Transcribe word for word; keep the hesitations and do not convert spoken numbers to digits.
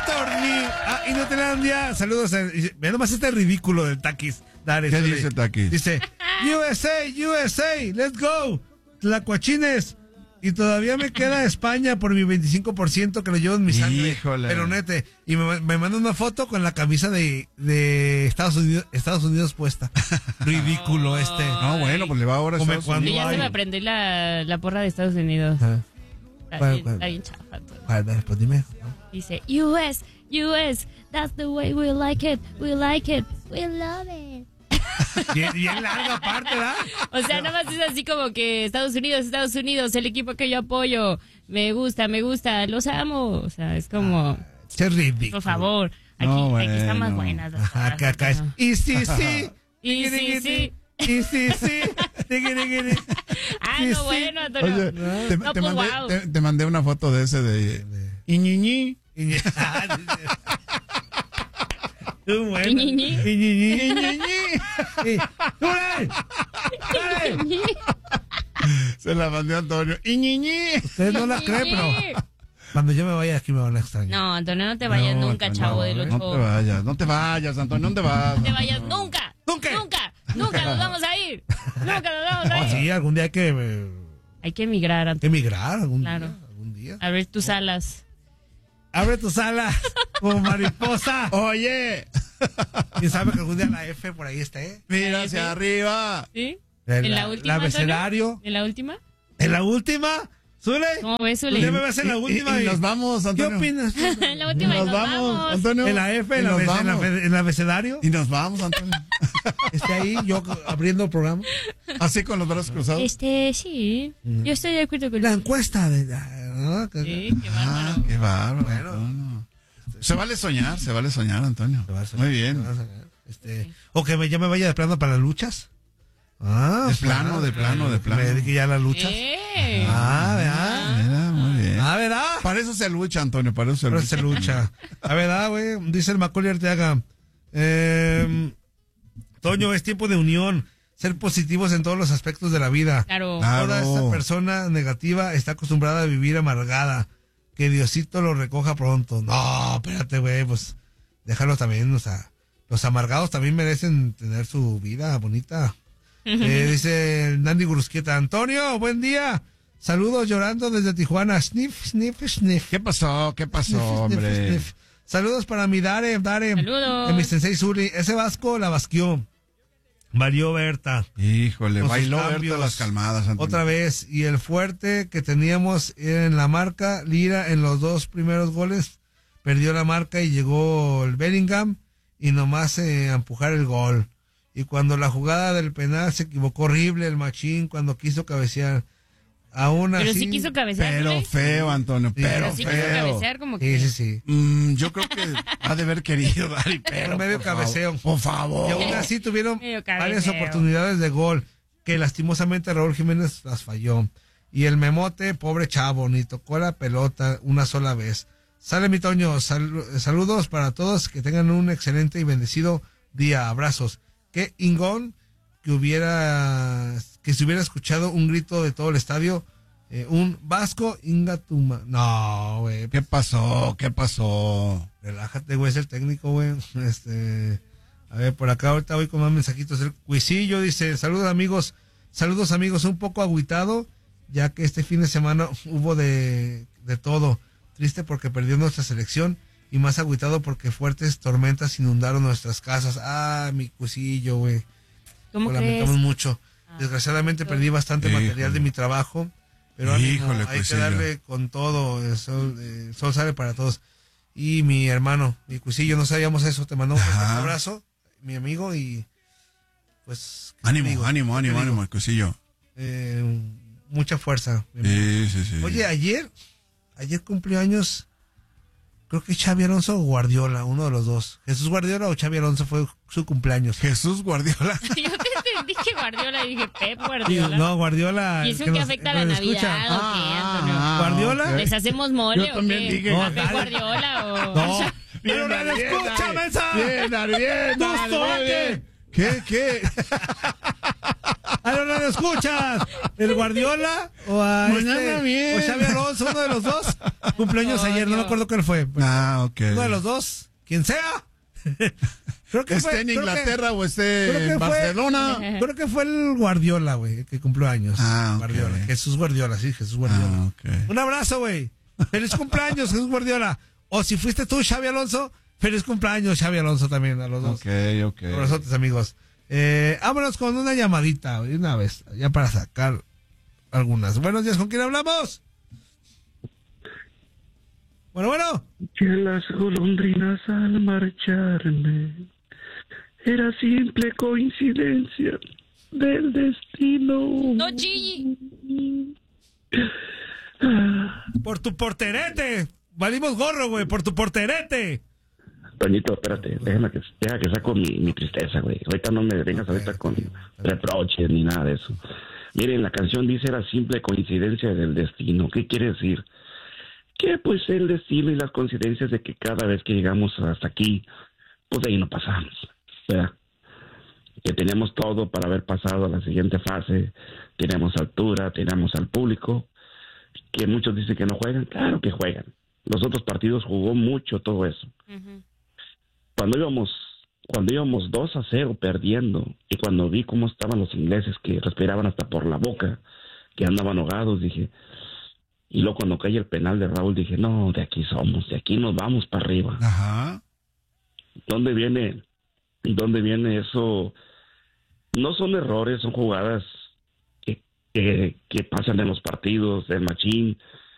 Torni. Ah, y no te dan día. Saludos. A, ve nomás este ridículo del Taquis. Dale, ¿Qué suele. dice Taquis? Dice, U S A, U S A, let's go. Tlacuachines. Y todavía me queda España por mi veinticinco por ciento que lo llevo en mi sangre. Híjole. Pero nete. Y me, me manda una foto con la camisa de, de Estados Unidos, Estados Unidos puesta. Ridículo este. No, bueno, pues le va ahora a Come Estados cuando Yo ya Unidos. se me aprendí la, la porra de Estados Unidos. Ah. Está ¿Cuál, bien, cuál? está bien chafa todo. A ver, pues dime. Dice, U S, U S, that's the way we like it, we like it, we love it. Bien, bien larga aparte, ¿verdad? O sea, nada más es así como que Estados Unidos, Estados Unidos, el equipo que yo apoyo, me gusta, me gusta, los amo. O sea, es como, Qué ridículo. por favor, aquí, No, aquí están más bueno. buenas las Ajá, porras, acá, acá es. ¿no? Y sí, sí. Y sí, sí. Y sí, sí. Tiki, tiki, tiki. Ah, Sí, no, sí. bueno, Antonio. Oye, te, No, te pues, mandé, wow. te, te mandé una foto de ese de... Iñiñi. Y- Tú, bueno. Iñiñi. Iñiñi. Y- ¡Dure! ¡Dure! Se la mandé a Antonio. Iñiñi. Ustedes no la creen, pero cuando yo me vaya aquí me van a extrañar. No, Antonio, no te vayas No, nunca, Antonio, chavo del No ocho. te vayas, no te vayas, Antonio, no te vas. No te vayas nunca. Nunca. Nunca. Nunca nos vamos a ir. Nunca nos vamos No, a ir. sí, algún día hay que, eh, Hay que emigrar, que Antonio. emigrar. Algún Claro. día. Algún día. A ver tus alas. Abre tus alas como mariposa. Oye, Y sabe que algún día la F por ahí esté. mira hacia arriba. ¿Sí? El, ¿En la la- última, el abecedario. Antonio? ¿En la última? ¿En la última? ¿Zule? ¿Cómo ves, Pues Zule? ya me ves en la última. Y, y y- nos vamos, ¿Qué Antonio. opinas? En la última y Nos nos vamos, vamos. Antonio. En la F, Y en, la nos abe- en, la, vamos. en el abecedario. Y nos vamos, Antonio. Esté ahí, yo abriendo el programa. Así con los brazos cruzados. Este, sí. Yo estoy de acuerdo con La encuesta de... ¿no? Que- Sí, qué Ah, bárbaro. qué bárbaro. Bueno. Antonio. Se vale soñar, se vale soñar, Antonio. Te vas a- Muy te bien. vas a- Este, o que me, ya me vaya de plano para las luchas. Ah, De pues, plano, de plano, de plano. Me dedique ya a las luchas. ¡Eh! Ah, ¿verdad? Mira, muy bien. Ah, ¿verdad? Para eso se lucha, Antonio, para eso se Pero lucha. se lucha. A verdad, güey. Dice el Macaulay Arteaga. Eh, Toño, es tiempo de unión. Ser positivos en todos los aspectos de la vida. Claro. Ah. Toda Claro. esta persona negativa está acostumbrada a vivir amargada. Que Diosito lo recoja pronto. No, espérate, güey, pues déjalo también, o sea, los amargados también merecen tener su vida bonita. Eh, dice el Nandi Gurusquieta, Antonio, buen día. Saludos llorando desde Tijuana. Sniff, sniff, sniff. ¿Qué pasó? ¿Qué pasó, Sniff, sniff, hombre? sniff. Saludos para mi Dare, Dare. Saludos. De mi sensei Zuli. Ese vasco la basqueó. Valió Berta. Híjole, Con sus bailó cambios. Berta las calmadas, Antonio. Otra vez, y el fuerte que teníamos en la marca, Lira en los dos primeros goles, perdió la marca y llegó el Bellingham y nomás eh, a empujar el gol. Y cuando la jugada del penal se equivocó horrible el machín cuando quiso cabecear. Aún así. Pero sí quiso cabecear. Pero ¿no? feo, Antonio, Sí, pero Pero sí quiso feo. cabecear como que. Sí, sí, sí. Mm, yo creo que ha de haber querido dar el pero. Un medio por favor. cabeceo. Por favor. Y aún así tuvieron Medio varias cabeceo. oportunidades de gol que lastimosamente Raúl Jiménez las falló. Y el Memote, pobre chavo, ni tocó la pelota una sola vez. Sale mi Toño, sal- saludos para todos, que tengan un excelente y bendecido día. Abrazos. Qué ingón que hubiera, que se hubiera escuchado un grito de todo el estadio, eh, un Vasco Ingatuma. No, güey, ¿Qué pasó? ¿Qué pasó? relájate, güey, es el técnico, güey. Este, a ver, por acá ahorita voy con más mensajitos. El Cuisillo dice, saludos amigos, saludos amigos, un poco agüitado, ya que este fin de semana hubo de, de todo. Triste porque perdió nuestra selección y más agüitado porque fuertes tormentas inundaron nuestras casas. Ah, mi Cuisillo, güey. ¿Cómo Lo crees? lamentamos mucho. Desgraciadamente perdí bastante Híjole. material de mi trabajo, pero ánimo, Híjole, hay que Cuisillo. darle con todo. El sol, eh, el sol sale para todos. Y mi hermano, mi Cuisillo, no sabíamos eso. Te mandamos un Ajá. abrazo, mi amigo, y pues. ¿qué te Ánimo, digo? ánimo, ¿Qué te ánimo, digo? ánimo, el cosillo. Eh, mucha fuerza. mi amigo. Sí, sí, sí. Oye, ayer, ayer cumplió años, creo que Xavi Alonso o Guardiola, uno de los dos. Jesús Guardiola o Xavi Alonso fue su cumpleaños. Jesús Guardiola. Yo te entendí que Guardiola y dije Pep Guardiola. No, Guardiola. ¿Y eso que que nos- afecta a que la nos Navidad escucha. o qué, Antonio? Ah, ¿Guardiola? ok. ¿Les hacemos mole Yo o también qué? dije. ¿A No, Pep dale. Guardiola o...? No. Pero Bien, no bien, escucha, bien, mensa. Bien, Ari, bien, ¡Tú Ari, soque! muy bien. ¿Qué, qué? ¿A no lo escuchas? ¿El Guardiola o a Mañana este, bien. o Xavi Alonso, uno de los dos? Cumpleaños ayer, no me acuerdo cuál fue. Ah, ok. Uno de los dos, quien sea. Creo que esté fue, en creo Inglaterra que, o esté creo que en fue- Barcelona. Creo que fue el Guardiola, güey, que cumplió años. Ah, ok. Guardiola. Jesús Guardiola, sí, Jesús Guardiola. Ah, ok. Un abrazo, güey. Feliz cumpleaños, Jesús Guardiola. O si fuiste tú, Xavi Alonso, feliz cumpleaños, Xavi Alonso también, a los dos. Ok, ok. Abrazotes, amigos. Eh, vámonos con una llamadita, güey, una vez, ya para sacar algunas. Buenos días, ¿con quién hablamos? Bueno, bueno. Que las golondrinas al marcharme era simple coincidencia del destino. No chille. Ah, Por tu porterete. Valimos gorro, güey, por tu porterete. Toñito, espérate, déjame que, deja que saco mi, mi tristeza, güey. Ahorita no me vengas ahorita con reproches ni nada de eso. Miren, la canción dice era simple coincidencia del destino. ¿Qué quiere decir? Que pues el destino y las coincidencias de que cada vez que llegamos hasta aquí, pues de ahí no pasamos, ¿verdad? Que teníamos todo para haber pasado a la siguiente fase, teníamos altura, teníamos al público, que muchos dicen que no juegan, claro que juegan. Los otros partidos jugó mucho todo eso. Ujú. Cuando íbamos, cuando íbamos dos a cero perdiendo, y cuando vi cómo estaban los ingleses que respiraban hasta por la boca, que andaban ahogados, dije, y luego cuando cae el penal de Raúl, dije, no, de aquí somos, de aquí nos vamos para arriba. Ajá. ¿Dónde viene, dónde viene eso? No son errores, son jugadas que, que, que pasan en los partidos, el machín,